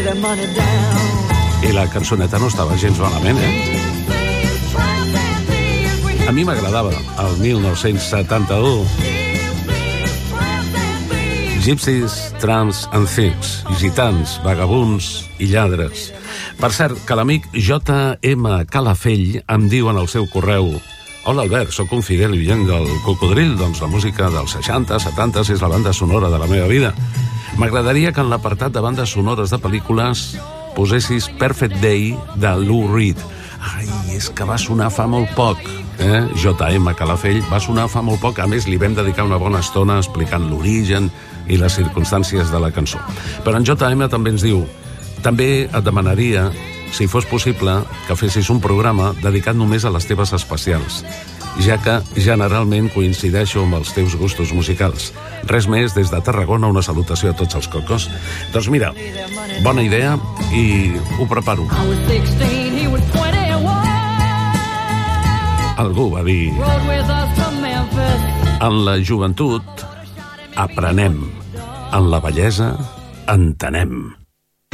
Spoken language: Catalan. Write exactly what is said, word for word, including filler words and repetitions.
I la cançoneta no estava gens malament, eh? A mi m'agradava, el mil nou-cents setanta-u. Gypsies, Tramps and Thieves, gitans, vagabunds i lladres. Per cert, que l'amic J M Calafell em diu en el seu correu: hola Albert, sóc un fidel oient del Cocodril, doncs la música dels seixanta, setanta és la banda sonora de la meva vida. M'agradaria que en l'apartat de bandes sonores de pel·lícules posessis Perfect Day de Lou Reed. Ai, és que va sonar fa molt poc. Eh? J M Calafell va sonar fa molt poc. A més, li vam dedicar una bona estona explicant l'origen i les circumstàncies de la cançó. Però en J M també ens diu: també et demanaria, si fos possible, que fessis un programa dedicat només a les teves especials, ja que generalment coincideixo amb els teus gustos musicals. Res més, des de Tarragona, una salutació a tots els cocos. Doncs mira, bona idea i ho preparo. Algú va dir: en la joventut aprenem, en la vellesa entenem.